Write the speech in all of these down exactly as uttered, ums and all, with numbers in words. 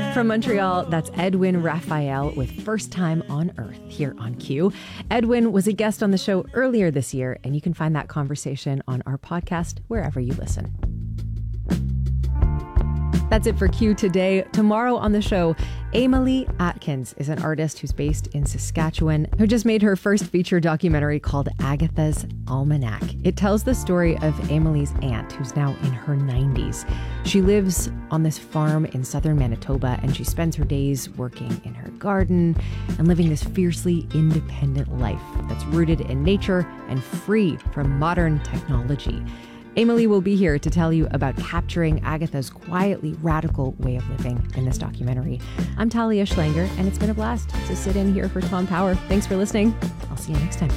From Montreal, that's Edwin Raphael with First Time on Earth here on Q. Edwin was a guest on the show earlier this year, and you can find that conversation on our podcast wherever you listen. That's it for Q today. Tomorrow on the show, Emily Atkins is an artist who's based in Saskatchewan who just made her first feature documentary called Agatha's Almanac. It tells the story of Emily's aunt, who's now in her nineties. She lives on this farm in southern Manitoba, and she spends her days working in her garden and living this fiercely independent life that's rooted in nature and free from modern technology. Emily will be here to tell you about capturing Agatha's quietly radical way of living in this documentary. I'm Talia Schlanger, and it's been a blast to sit in here for Tom Power. Thanks for listening. I'll see you next time.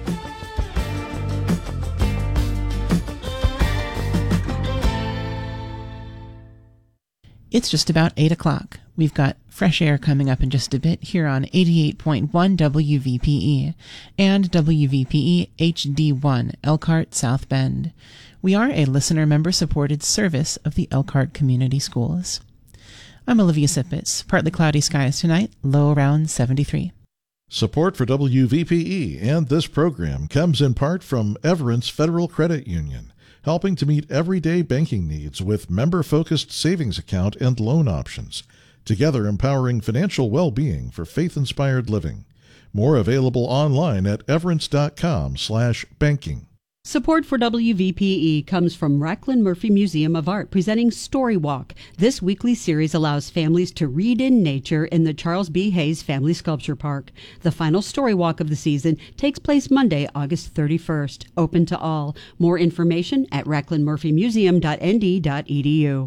It's just about eight o'clock. We've got fresh air coming up in just a bit here on eighty-eight point one W V P E and W V P E H D one, Elkhart South Bend. We are a listener member-supported service of the Elkhart Community Schools. I'm Olivia Sippitz. Partly cloudy skies tonight, low around seventy-three. Support for W V P E and this program comes in part from Everence Federal Credit Union, helping to meet everyday banking needs with member-focused savings account and loan options, together empowering financial well-being for faith-inspired living. More available online at everence.com slash banking. Support for W V P E comes from Rachlin Murphy Museum of Art presenting Story Walk. This weekly series allows families to read in nature in the Charles B. Hayes Family Sculpture Park. The final Story Walk of the season takes place Monday, August thirty-first. Open to all. More information at rachlin murphy museum dot n d dot e d u.